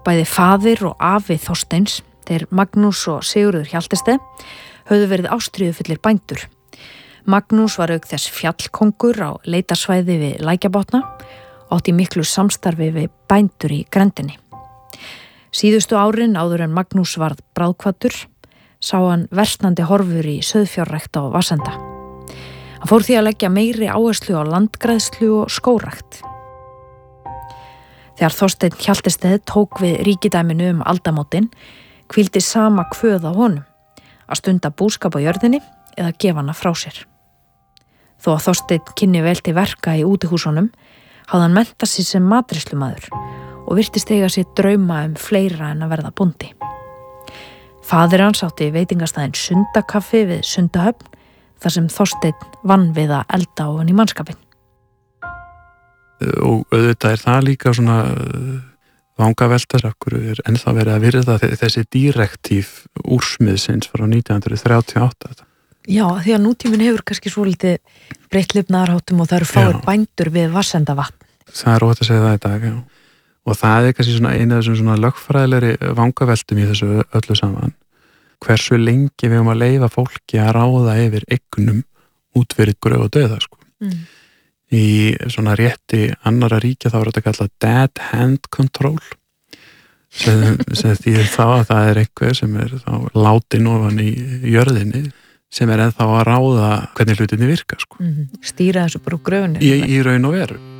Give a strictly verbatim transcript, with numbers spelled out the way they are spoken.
Bæði faðir og afi Þorsteins, þeir Magnús og Sigurður Hjaltested, höfðu verið ástríðufullir bændur. Magnús var auk þess fjallkongur á leitarsvæði við Lækjabotna og átti miklu samstarfi við bændur í grenndinni. Síðustu árin áður en Magnús varð bráðkvaddur sá hann versnandi horfur í sauðfjárrækt á Vassenda. Hann fór því að leggja meiri áherslu á landgræðslu og skógrækt. Þegar Þorsteinn Hjaltested tók við ríkidæminu um aldamótin, hvíldi sama kvöð á honum, að stunda búskap á jörðinni eða gefa hana frá sér. Þó að Þorsteinn kynni vel til verka í útihúsunum, hafði hann menntað sig sem matreiðslumaður og virtist eiga sér drauma um fleira en að verða bóndi. Faðir hans átti veitingastæðin Sundakaffi við Sundahöfn, þar sem Þorsteinn vann við að elda ofan í mannskapinn. Og auðvitað er það líka svona vangaveltar, okkur er ennþá verið að virða þessi direktív úrsmiðsins frá nítján hundruð þrjátíu og átta. Já, því að nútíminn hefur kannski svolítið breytt lifnaðarháttum og það eru fáir Já. bændur við Vatnsenda-vatn. Það er óhætt að segja það í dag, já. Og það er kannski svona eina af þessum svona lögfræðilegri vangaveltum í þessu öllu saman. Hversu lengi við um að leyfa fólki að ráða yfir eignum út fyrir gröf og dauða, sko. Mm. Í svona rétti annara ríkja þá er þetta kallað dead hand control sem, sem þýðir þá að það er einhver sem er þá látin ofan í jörðinni sem er ennþá að ráða hvernig hlutinni virka, sko. Mm. Stýra þessu bara úr gröfunni. Í, í raun og veru.